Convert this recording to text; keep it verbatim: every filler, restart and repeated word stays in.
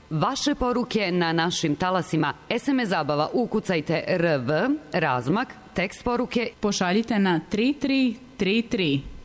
Vaše poruke na našim talasima es em es zabava ukucajte R V, razmak, tekst poruke pošaljite na tri tri tri tri.